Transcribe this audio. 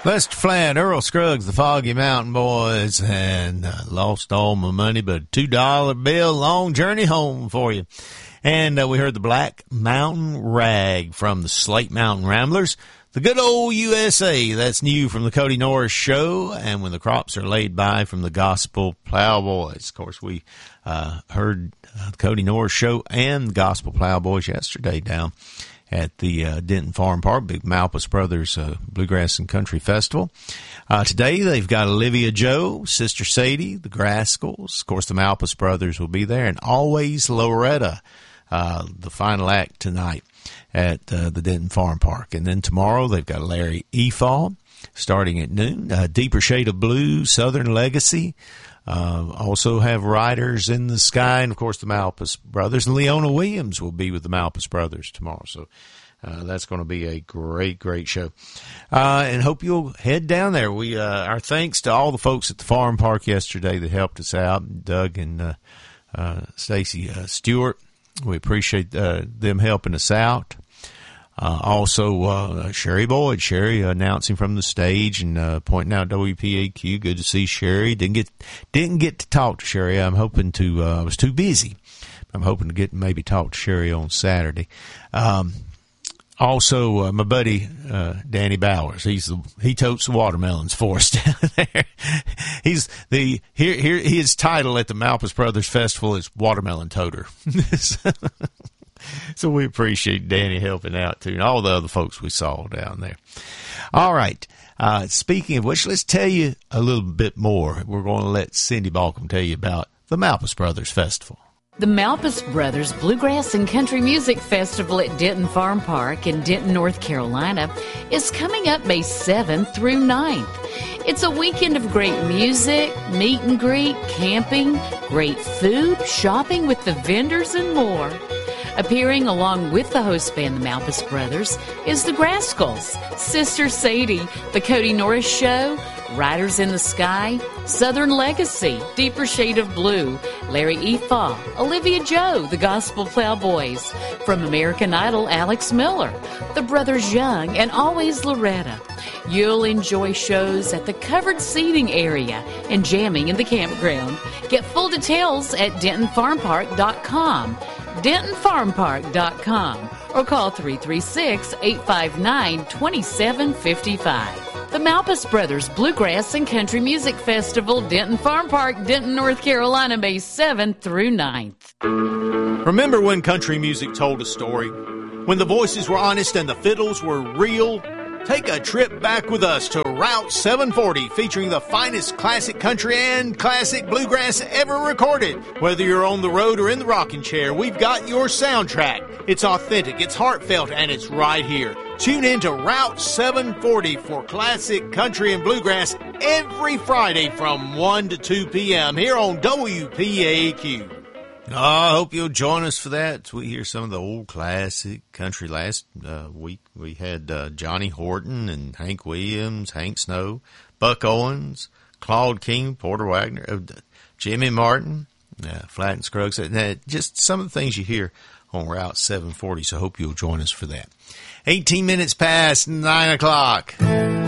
Lester Flatt, Earl Scruggs, the Foggy Mountain Boys, and lost all my money, but a $2 bill, long journey home for you. And we heard the Black Mountain Rag from the Slate Mountain Ramblers. The Good Old USA, that's new from the Cody Norris Show, and When the Crops Are Laid By from the Gospel Plowboys. Of course, we heard the Cody Norris Show and the Gospel Plowboys yesterday down at the Denton Farm Park, Big Malpas Brothers Bluegrass and Country Festival. Today they've got Olivia Joe, Sister Sadie, the Grascals. Of course, the Malpas Brothers will be there, and Always Loretta, the final act tonight at the Denton Farm Park. And then tomorrow they've got Larry Efall starting at noon. Deeper Shade of Blue, Southern Legacy. Also have Riders in the Sky, and of course the Malpas Brothers. And Leona Williams will be with the Malpas Brothers tomorrow. So that's going to be a great, great show. And hope you'll head down there. We our thanks to all the folks at the farm park yesterday that helped us out, Doug and Stacy Stewart. We appreciate them helping us out. Also, Sherry Boyd. Sherry announcing from the stage and pointing out WPAQ. Good to see Sherry. Didn't get to talk to Sherry. I'm hoping to. I was too busy. I'm hoping to maybe talk to Sherry on Saturday. Also, my buddy Danny Bowers. He totes the watermelons for us down there. He's his title at the Malpas Brothers Festival is Watermelon Toter. So we appreciate Danny helping out, too, and all the other folks we saw down there. All right. Speaking of which, let's tell you a little bit more. We're going to let Cindy Balcom tell you about the Malpas Brothers Festival. The Malpas Brothers Bluegrass and Country Music Festival at Denton Farm Park in Denton, North Carolina is coming up May 7th through 9th. It's a weekend of great music, meet and greet, camping, great food, shopping with the vendors, and more. Appearing along with the host band, the Malpas Brothers, is the Grascals, Sister Sadie, the Cody Norris Show, Riders in the Sky, Southern Legacy, Deeper Shade of Blue, Larry Efall, Olivia Joe, the Gospel Plowboys, from American Idol, Alex Miller, the Brothers Young, and Always Loretta. You'll enjoy shows at the covered seating area and jamming in the campground. Get full details at DentonFarmPark.com. DentonFarmPark.com or call 336-859-2755. The Malpas Brothers Bluegrass and Country Music Festival, Denton Farm Park, Denton, North Carolina, May 7th through 9th. Remember when country music told a story? When the voices were honest and the fiddles were real? Take a trip back with us to Route 740, featuring the finest classic country and classic bluegrass ever recorded. Whether you're on the road or in the rocking chair, we've got your soundtrack. It's authentic, it's heartfelt, and it's right here. Tune in to Route 740 for classic country and bluegrass every Friday from 1 to 2 p.m. here on WPAQ. I hope you'll join us for that. We hear some of the old classic country. Last week we had Johnny Horton and Hank Williams, Hank Snow, Buck Owens, Claude King, Porter Wagner, Jimmy Martin, Flatt and Scruggs. Just some of the things you hear on Route 740, so I hope you'll join us for that. 18 minutes past 9 o'clock.